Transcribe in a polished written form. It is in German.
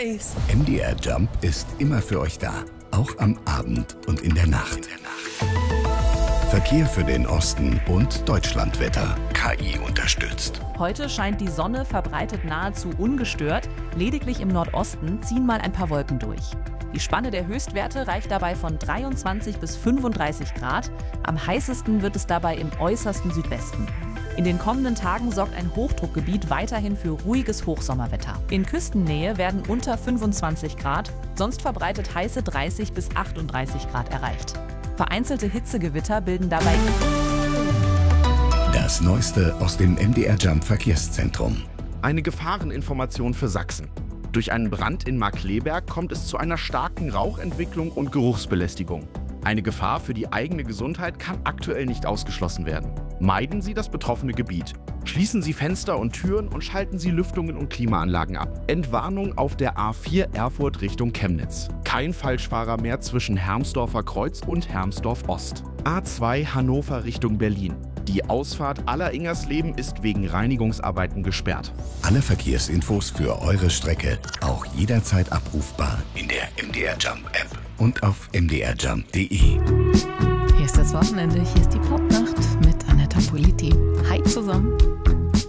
Space. MDR Jump ist immer für euch da, auch am Abend und in der Nacht. Verkehr für den Osten und Deutschlandwetter. KI unterstützt. Heute scheint die Sonne verbreitet nahezu ungestört. Lediglich im Nordosten ziehen mal ein paar Wolken durch. Die Spanne der Höchstwerte reicht dabei von 23 bis 35 Grad. Am heißesten wird es dabei im äußersten Südwesten. In den kommenden Tagen sorgt ein Hochdruckgebiet weiterhin für ruhiges Hochsommerwetter. In Küstennähe werden unter 25 Grad, sonst verbreitet heiße 30 bis 38 Grad erreicht. Vereinzelte Hitzegewitter bilden dabei Das Neueste aus dem MDR Jump Verkehrszentrum. Eine Gefahreninformation für Sachsen. Durch einen Brand in Markkleeberg kommt es zu einer starken Rauchentwicklung und Geruchsbelästigung. Eine Gefahr für die eigene Gesundheit kann aktuell nicht ausgeschlossen werden. Meiden Sie das betroffene Gebiet. Schließen Sie Fenster und Türen und schalten Sie Lüftungen und Klimaanlagen ab. Entwarnung auf der A4 Erfurt Richtung Chemnitz. Kein Falschfahrer mehr zwischen Hermsdorfer Kreuz und Hermsdorf Ost. A2 Hannover Richtung Berlin. Die Ausfahrt Aller-Ingersleben ist wegen Reinigungsarbeiten gesperrt. Alle Verkehrsinfos für eure Strecke auch jederzeit abrufbar in der MDR Jump App und auf mdrjump.de. Hier ist das Wochenende, hier ist die Popnacht mit Anetta Politi. Hi zusammen.